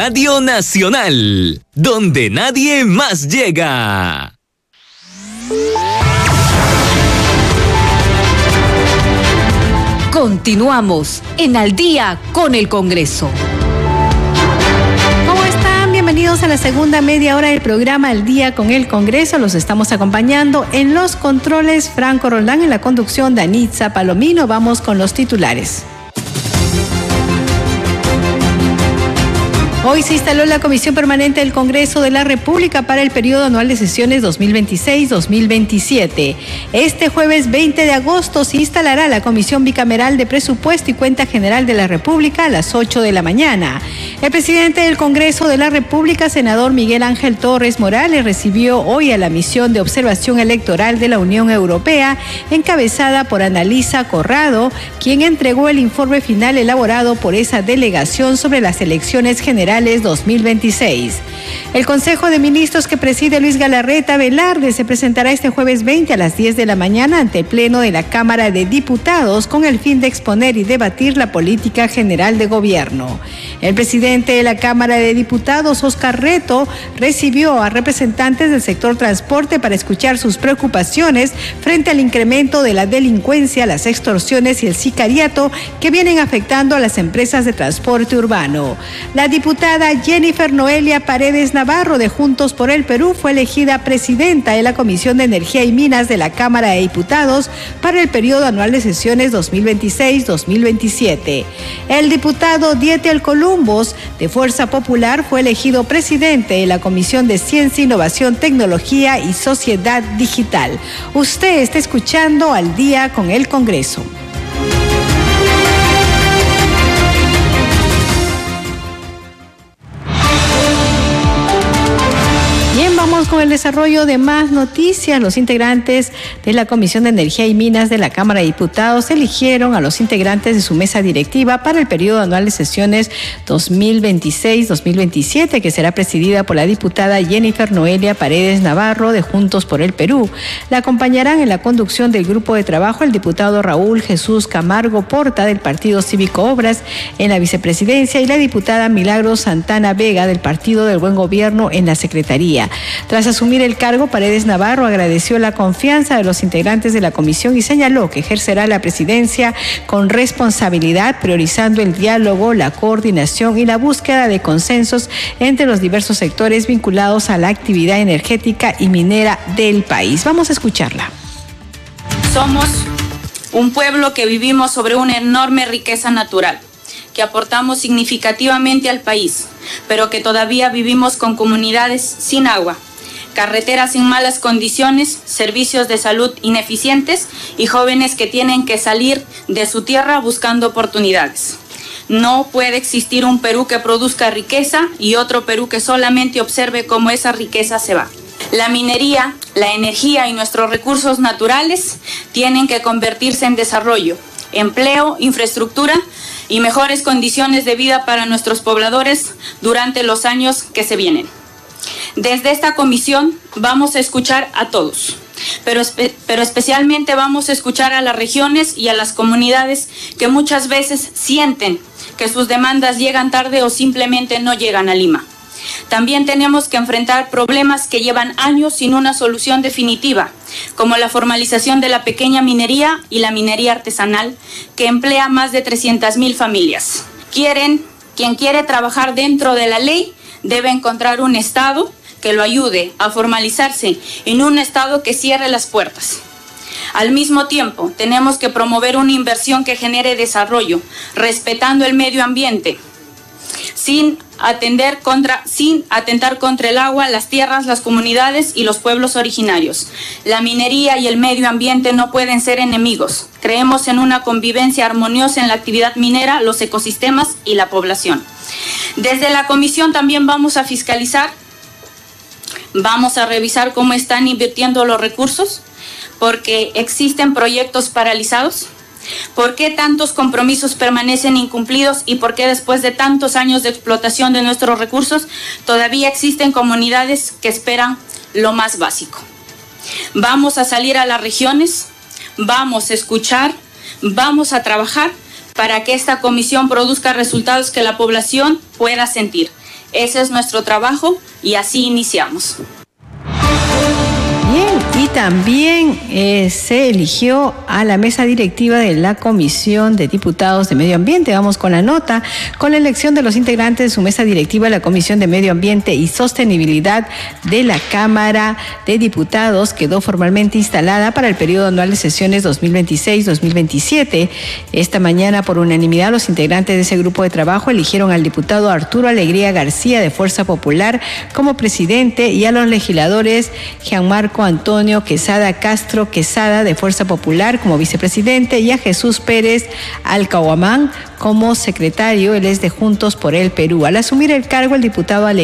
Radio Nacional, donde nadie más llega. Continuamos en Al Día con el Congreso. ¿Cómo están? Bienvenidos a la segunda media hora del programa Al Día con el Congreso. Los estamos acompañando en los controles Franco Roldán, en la conducción Danitza Palomino. Vamos con los titulares. Hoy se instaló la Comisión Permanente del Congreso de la República para el periodo anual de sesiones 2026-2027. Este jueves 20 de agosto se instalará la Comisión Bicameral de Presupuesto y Cuenta General de la República a las 8 de la mañana. El presidente del Congreso de la República, senador Miguel Ángel Torres Morales, recibió hoy a la misión de observación electoral de la Unión Europea, encabezada por Annalisa Corrado, quien entregó el informe final elaborado por esa delegación sobre las elecciones generales 2026. El Consejo de Ministros que preside Luis Galarreta Velarde se presentará este jueves 20 a las 10 de la mañana ante el Pleno de la Cámara de Diputados con el fin de exponer y debatir la política general de gobierno. El presidente de la Cámara de Diputados, Oscar Reto, recibió a representantes del sector transporte para escuchar sus preocupaciones frente al incremento de la delincuencia, las extorsiones y el sicariato que vienen afectando a las empresas de transporte urbano. La diputada Jennifer Noelia Paredes Navarro de Juntos por el Perú fue elegida presidenta de la Comisión de Energía y Minas de la Cámara de Diputados para el periodo anual de sesiones 2026-2027. El diputado Dietel Columbus de Fuerza Popular fue elegido presidente de la Comisión de Ciencia, Innovación, Tecnología y Sociedad Digital. Usted está escuchando Al Día con el Congreso. Bien, vamos con el desarrollo de más noticias. Los integrantes de la Comisión de Energía y Minas de la Cámara de Diputados eligieron a los integrantes de su mesa directiva para el periodo anual de sesiones 2026-2027, que será presidida por la diputada Jennifer Noelia Paredes Navarro de Juntos por el Perú. La acompañarán en la conducción del grupo de trabajo el diputado Raúl Jesús Camargo Porta del Partido Cívico Obras en la vicepresidencia y la diputada Milagros Santana Vega del Partido del Buen Gobierno en la secretaría. Tras asumir el cargo, Paredes Navarro agradeció la confianza de los integrantes de la comisión y señaló que ejercerá la presidencia con responsabilidad, priorizando el diálogo, la coordinación y la búsqueda de consensos entre los diversos sectores vinculados a la actividad energética y minera del país. Vamos a escucharla. Somos un pueblo que vivimos sobre una enorme riqueza natural, que aportamos significativamente al país, pero que todavía vivimos con comunidades sin agua, carreteras en malas condiciones, servicios de salud ineficientes y jóvenes que tienen que salir de su tierra buscando oportunidades. No puede existir un Perú que produzca riqueza y otro Perú que solamente observe cómo esa riqueza se va. La minería, la energía y nuestros recursos naturales tienen que convertirse en desarrollo, empleo, infraestructura y mejores condiciones de vida para nuestros pobladores durante los años que se vienen. Desde esta comisión vamos a escuchar a todos, pero especialmente vamos a escuchar a las regiones y a las comunidades que muchas veces sienten que sus demandas llegan tarde o simplemente no llegan a Lima. También tenemos que enfrentar problemas que llevan años sin una solución definitiva, como la formalización de la pequeña minería y la minería artesanal, que emplea más de 300,000 familias. Quien quiere trabajar dentro de la ley debe encontrar un Estado que lo ayude a formalizarse, en un Estado que cierre las puertas. Al mismo tiempo, tenemos que promover una inversión que genere desarrollo, respetando el medio ambiente, sin atentar contra el agua, las tierras, las comunidades y los pueblos originarios. La minería y el medio ambiente no pueden ser enemigos. Creemos en una convivencia armoniosa en la actividad minera, los ecosistemas y la población. Desde la comisión también vamos a fiscalizar, vamos a revisar cómo están invirtiendo los recursos, porque existen proyectos paralizados. ¿Por qué tantos compromisos permanecen incumplidos y por qué después de tantos años de explotación de nuestros recursos todavía existen comunidades que esperan lo más básico? Vamos a salir a las regiones, vamos a escuchar, vamos a trabajar para que esta comisión produzca resultados que la población pueda sentir. Ese es nuestro trabajo y así iniciamos. Bien, y también se eligió a la mesa directiva de la Comisión de Diputados de Medio Ambiente. Vamos con la nota. Con la elección de los integrantes de su mesa directiva, la Comisión de Medio Ambiente y Sostenibilidad de la Cámara de Diputados quedó formalmente instalada para el periodo anual de sesiones 2026-2027. Esta mañana, por unanimidad, los integrantes de ese grupo de trabajo eligieron al diputado Arturo Alegría García de Fuerza Popular como presidente y a los legisladores Gianmarco Antonio Quesada Castro Quesada de Fuerza Popular como vicepresidente y a Jesús Pérez Alcahuamán como secretario. Él es de Juntos por el Perú. Al asumir el cargo, el diputado